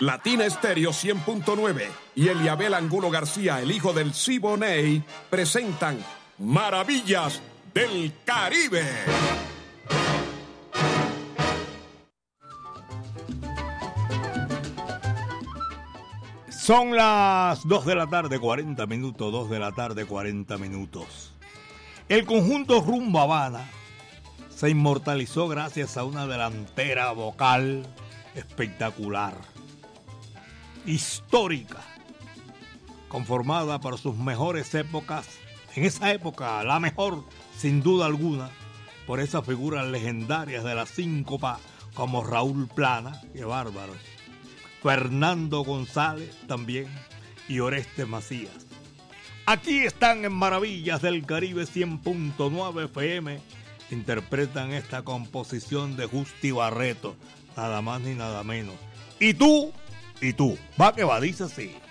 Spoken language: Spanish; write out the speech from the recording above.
Latina Estéreo 100.9 y Eliabel Angulo García, el hijo del Siboney, presentan Maravillas del Caribe. Son las 2 de la tarde, 40 minutos, 2 de la tarde, 40 minutos. El conjunto Rumbo Habana se inmortalizó gracias a una delantera vocal espectacular, histórica, conformada por sus mejores épocas. En esa época, la mejor, sin duda alguna, por esas figuras legendarias de la síncopa como Raúl Plana, qué bárbaros, Fernando González también y Oreste Macías. Aquí están en Maravillas del Caribe 100.9 FM. Interpretan esta composición de Justi Barreto, nada más ni nada menos. Y tú, va que va, dice así.